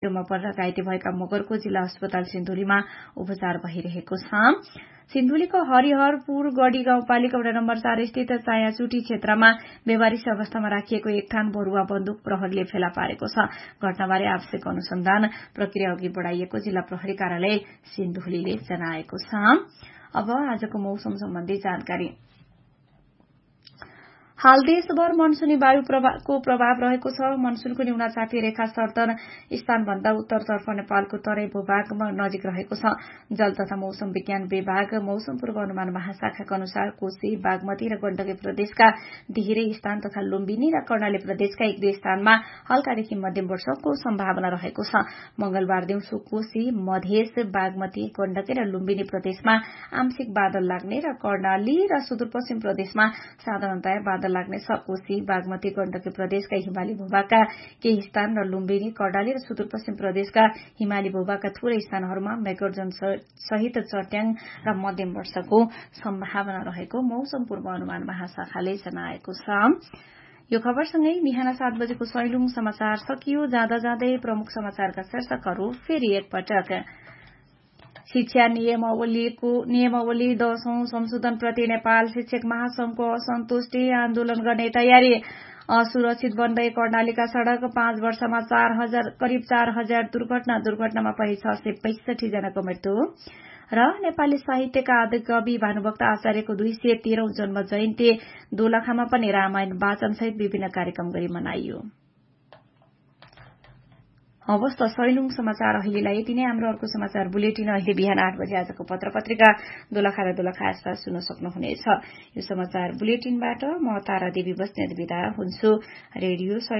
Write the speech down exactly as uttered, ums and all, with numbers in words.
मा परेर घाइते भएका मगरको जिल्ला अस्पताल सिन्धुलीमा उपचार भइरहेको छ। सिन्धुलीको हरिहरपुर गढ़ी गाउँपालिका वडा नम्बर चार स्थित चायाचुटी क्षेत्रमा बेवारिस अवस्थामा राखिएको एक थान भरुवा बन्दुक प्रहरीले फेला पारेको छ। घटनाबारे आवश्यक अनुसन्धान प्रक्रिया अघि बढ़ाइएको जिल्ला प्रहरी कार्यालय सिन्धुलीले जनाएको छ। अब आजको मौसम सम्बन्धी जानकारी। हाल देशभर मनसूनी वायु को प्रभाव रहेको छ। मनसूनको न्यूनाचापी रेखा सर्दन स्थानभन्दा उत्तरतर्फ नेपालको तराई भूभागमा नजिक रहेको छ। जल तथा मौसम विज्ञान विभाग मौसम पूर्वानुमान महाशाखाका अनुसार कोशी, बागमती र गण्डकी प्रदेशका धेरै स्थान तथा लुम्बिनी र कर्णाली प्रदेशका एक दुई स्थानमा हल्कादेखि मध्यम वर्षाको सम्भावना रहेको छ। मंगलबार दिउँसो कोशी, मधेस, बागमती, गण्डकी र लुम्बिनी प्रदेशमा आंशिक बादल लाग्ने र कर्णाली र सुदूरपश्चिम प्रदेशमा साधारणतया बादल लाग्ने छ। कोशी, बागमती, गण्डकी प्रदेशका हिमाली भूभागका केही स्थान र लुम्बिनी, कर्णाली र सुदूरपश्चिम प्रदेशका हिमाली भूभागका थोरै स्थानहरूमा मेघगर्जन सहित चट्याङ र मध्यम वर्षाको सम्भावना रहेको मौसम पूर्वानुमान महाशाखाले जनाएको छ। यो खबरसँगै बिहान सात बजेको सैलुङ समाचार सकियो। जाँदा जाँदै प्रमुख समाचारका शीर्षकहरू फेरि एकपटक। शिक्षा नियमावलीको नियमावली दशौं संशोधनप्रति नेपाल शिक्षक महासंघको असन्तुष्टि, आन्दोलन गर्ने तयारी। असुरक्षित बन्दै कर्णालीका सड़क, पाँच वर्षमा चार हजार करिब चार हजार दुर्घटना दुर्घटनामा परि छ सय पैंसठी जनाको मृत्यु। र नेपाली साहित्यका आदि कवि भानुभक्त आचार्यको दुई सय तेह्रौं जन्म जयन्ती दोलखामा पनि रामायण वाचनसहित विभिन्न कार्यक्रम गरी मनाइयो। हवस् त सैलुङ समाचार अहिलेलाई यति नै। हाम्रो अर्को समाचार बुलेटिन अहिले बिहान आठ बजे आजको पत्र पत्रिका दोलखा र दोलखा आसपास सुन्न सक्नुहुनेछ। यो समाचार बुलेटिनबाट म तारा देवी बस्नेत बिदा हुन्छु। रेडियो